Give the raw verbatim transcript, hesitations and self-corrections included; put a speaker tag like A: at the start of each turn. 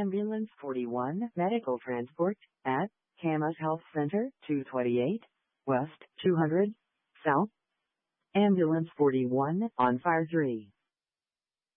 A: Ambulance forty-one Medical Transport at Camas Health Center, two twenty-eight West two hundred South. Ambulance forty-one on fire three.